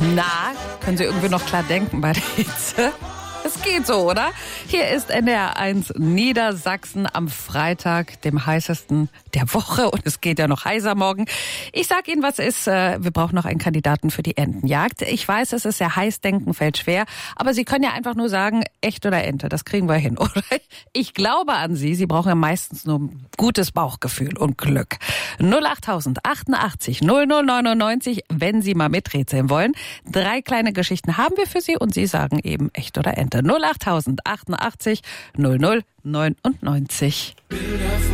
Na, können Sie irgendwie noch klar denken bei der Hitze? Es geht so, oder? Hier ist NDR1 Niedersachsen am Freitag, dem heißesten der Woche. Und es geht ja noch heißer morgen. Ich sag Ihnen, was ist. Wir brauchen noch einen Kandidaten für die Entenjagd. Ich weiß, es ist sehr heiß, denken fällt schwer. Aber Sie können ja einfach nur sagen, echt oder Ente. Das kriegen wir hin, oder? Ich glaube an Sie. Sie brauchen ja meistens nur ein gutes Bauchgefühl und Glück. 08000 88 0099, wenn Sie mal miträtseln wollen. 3 kleine Geschichten haben wir für Sie und Sie sagen eben echt oder Ente. 08000 88 0099.